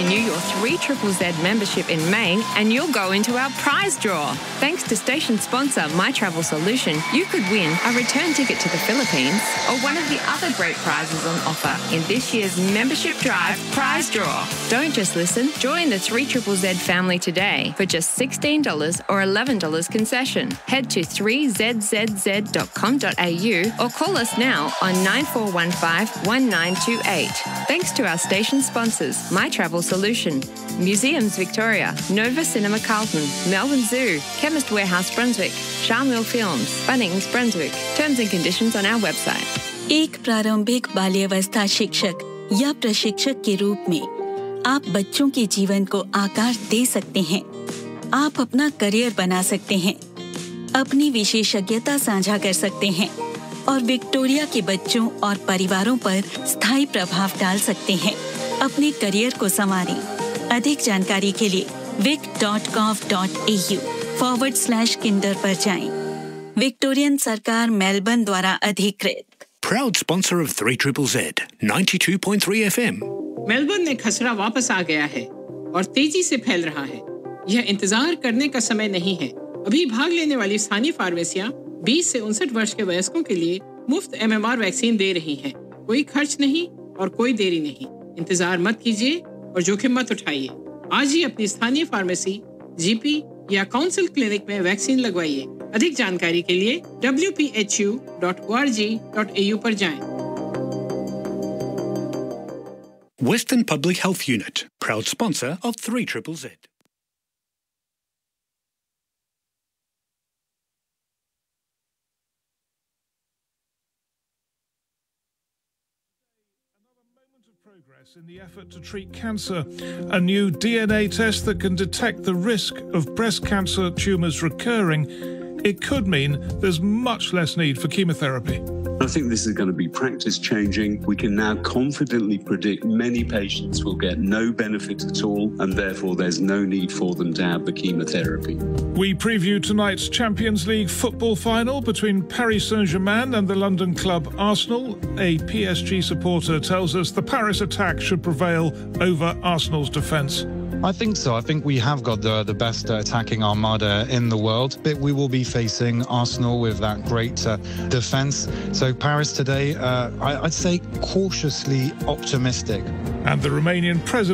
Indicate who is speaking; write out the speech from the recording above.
Speaker 1: Renew your 3ZZZ membership in May and you'll go into our prize draw. Thanks to station sponsor My Travel Solution, you could win a return ticket to the Philippines or one of the other great prizes on offer in this year's Membership Drive prize draw. Don't just listen, join the 3ZZZ family today for just $16 or $11 concession. Head to 3ZZZ.com.au or call us now on 9415 1928. Thanks to our station sponsors, My Travel Solution, Museums Victoria, Nova Cinema Carlton, Melbourne Zoo, Chemist Warehouse Brunswick, Charmel Films, Bunnings Brunswick. Terms and conditions on our website.
Speaker 2: एक प्रारंभिक बाल्यावस्था शिक्षक या प्रशिक्षक के रूप में आप बच्चों के जीवन को आकार दे सकते हैं। आप अपना करियर बना सकते हैं, अपनी विशेषज्ञता साझा कर सकते हैं और विक्टोरिया के बच्चों और परिवारों पर स्थायी प्रभाव डाल सकते हैं। अपने करियर को संवारें। अधिक जानकारी के लिए vic.gov.au/kinder पर जाएं। विक्टोरियन सरकार मेलबर्न द्वारा अधिकृत।
Speaker 3: Proud sponsor of 3ZZZ 92.3 FM.
Speaker 4: Melbourne में खसरा वापस आ गया है और तेजी से फैल रहा है। यह इंतजार करने का समय नहीं है। अभी भाग लेने वाली स्थानीय फार्मेसियां 20 से 59 वर्ष के वयस्कों के लिए मुफ्त MMR वैक्सीन दे रही हैं। कोई खर्च नहीं और कोई देरी नहीं। इंतजार मत कीजिए और जोखिम मत उठाइए। आज ही अपनी स्थानीय फार्मेसी, GP या काउंसिल क्लिनिक में वैक्सीन लगवाइए। अधिक जानकारी के लिए wphu.org.au पर जाएं।
Speaker 3: Western Public Health Unit, proud sponsor of 3ZZZ.
Speaker 5: Progress in the effort to treat cancer, a new DNA test that can detect the risk of breast cancer tumours recurring. It could mean there's much less need for chemotherapy.
Speaker 6: I think this is going to be practice changing. We can now confidently predict many patients will get no benefit at all, and therefore there's no need for them to have the chemotherapy.
Speaker 5: We preview tonight's Champions League football final between Paris Saint-Germain and the London club Arsenal. A PSG supporter tells us the Paris attack should prevail over Arsenal's defence.
Speaker 7: I think so. I think we have got the best attacking armada in the world, but we will be facing Arsenal with that great defence. So Paris today, I'd say cautiously optimistic.
Speaker 5: And the Romanian president